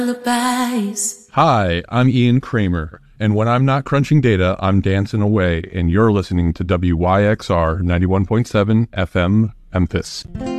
Lullabies. Hi, I'm Ian Kramer, and when I'm not crunching data, I'm dancing away, and you're listening to WYXR 91.7 FM Memphis.